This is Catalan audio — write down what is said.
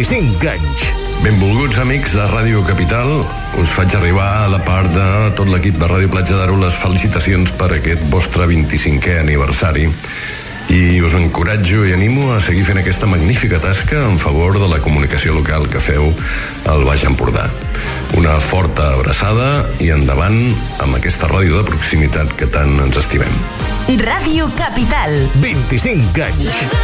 25 anys. Benvolguts amics de Ràdio Capital. Us faig arribar de part de tot l'equip de Ràdio Platja d'Aro les felicitacions per aquest vostre 25è aniversari. I us encoratjo i animo a seguir fent aquesta magnífica tasca en favor de la comunicació local que feu al Baix Empordà. Una forta abraçada i endavant amb aquesta ràdio de proximitat que tant ens estimem. Ràdio Capital. 25 anys.